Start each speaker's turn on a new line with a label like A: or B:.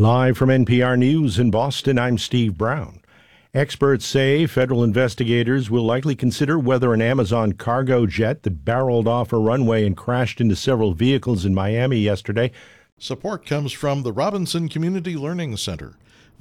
A: Live from NPR News in Boston, I'm Steve Brown. Experts say federal investigators will likely consider whether an Amazon cargo jet that barreled off a runway and crashed into several vehicles in Miami yesterday.
B: Support comes from the Robinson Community Learning Center.